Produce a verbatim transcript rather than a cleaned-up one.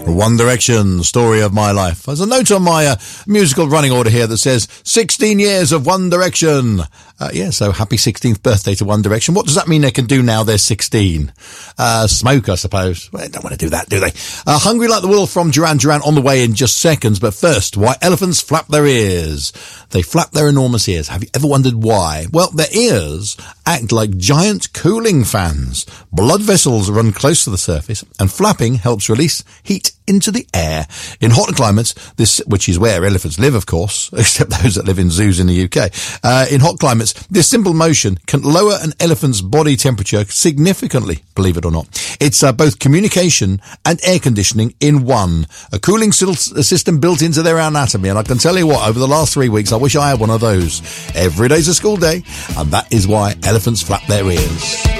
One Direction, story of my life. There's a note on my uh, musical running order here that says sixteen years of One Direction. Uh, yeah, so happy sixteenth birthday to One Direction. What does that mean they can do now they're sixteen? Uh, smoke, I suppose. Well, they don't want to do that, do they? Uh, Hungry Like the Wolf from Duran Duran on the way in just seconds. But first, why elephants flap their ears. They flap their enormous ears. Have you ever wondered why? Well, their ears act like giant cooling fans. Blood vessels run close to the surface, and flapping helps release heat into the air. In hot climates, this, which is where elephants live, of course, except those that live in zoos in the U K, uh, in hot climates, this simple motion can lower an elephant's body temperature significantly, believe it or not. It's uh, both communication and air conditioning in one. A cooling system built into their anatomy, and I can tell you what, over the last three weeks, I wish I had one of those. Every day's a school day, and that is why elephants flap their ears.